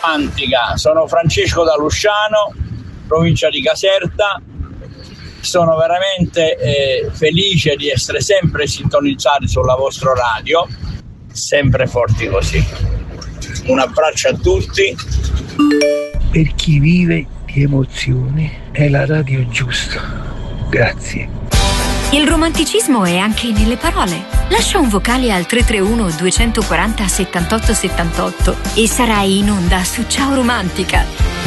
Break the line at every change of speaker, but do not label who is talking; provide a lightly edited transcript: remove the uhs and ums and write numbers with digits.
romantica. Sono Francesco da Lusciano, provincia di Caserta. Sono veramente felice di essere sempre sintonizzati sulla vostra radio, sempre forti così. Un abbraccio a tutti.
Per chi vive di emozioni è la radio giusta. Grazie.
Il romanticismo è anche nelle parole. Lascia un vocale al 331 240 78 78 e sarai in onda su Ciao Romantica.